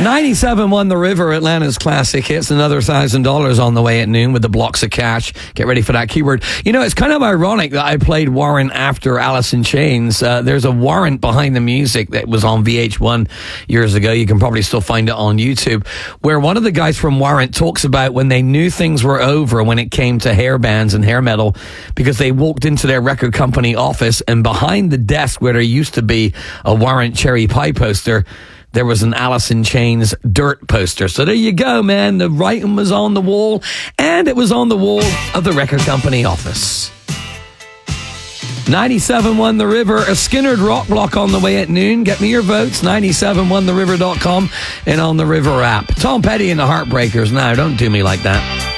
97 won The River, Atlanta's classic hits. Another $1,000 on the way at noon with the blocks of cash. Get ready for that keyword. You know, it's kind of ironic that I played Warrant after Alice in Chains. There's a warrant behind the music that was on VH1 years ago. You can probably still find it on YouTube, where one of the guys from Warrant talks about when they knew things were over when it came to hair bands and hair metal, because they walked into their record company office and behind the desk where there used to be a Warrant cherry pie poster, there was an Alice in Chains dirt poster. So there you go, man. The writing was on the wall, and it was on the wall of the record company office. 97 won The River, a Skinnerd rock block on the way at noon. Get me your votes, 97onetheriver.com and on the River app. Tom Petty and the Heartbreakers. No, don't do me like that.